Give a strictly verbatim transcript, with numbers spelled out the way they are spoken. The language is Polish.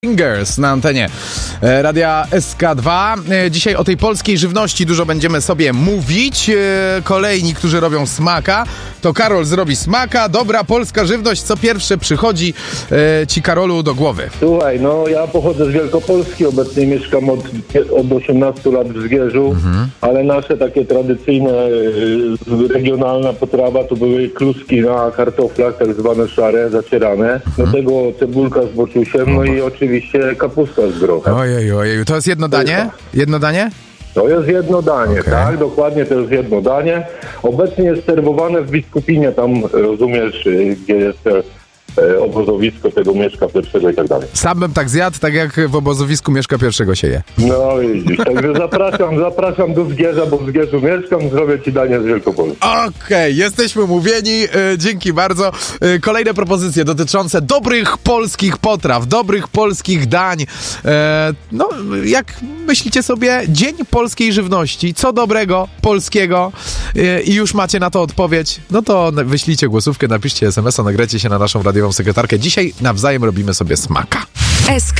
Fingers na antenie Radia S K dwa. Dzisiaj o tej polskiej żywności dużo będziemy sobie mówić. Kolejni, którzy robią smaka, to Karol zrobi smaka. Dobra polska żywność, co pierwsze przychodzi ci, Karolu, do głowy? Słuchaj, no ja pochodzę z Wielkopolski, obecnie mieszkam od, od osiemnastu lat w Zgierzu, mhm. ale nasze takie tradycyjne, regionalna potrawa to były kluski na kartoflach, tak zwane szare, zacierane. Mhm. Do tego cebulka z boczusiem, no i oczywiście Oczywiście kapusta z grochem. Ojej, ojej, to jest jedno danie? Jedno danie? To jest jedno danie, okay. tak, dokładnie to jest jedno danie. Obecnie jest serwowane w Biskupinie, tam rozumiesz, gdzie jest obozowisko tego Mieszka Pierwszego i tak dalej. Sam bym tak zjadł, tak jak w obozowisku Mieszka Pierwszego się je. No widzisz, także zapraszam, zapraszam do Zgierza, bo w Zgierzu mieszkam, zrobię ci danie z Wielkopolski. Okej, okay, jesteśmy umówieni, yy, dzięki bardzo. Yy, kolejne propozycje dotyczące dobrych polskich potraw, dobrych polskich dań. Yy, no, jak myślicie sobie, Dzień Polskiej Żywności, co dobrego, polskiego yy, i już macie na to odpowiedź, no to wyślijcie głosówkę, napiszcie es em es a, nagrajcie się na naszą radiową sekretarkę. Dzisiaj nawzajem robimy sobie smaka. S K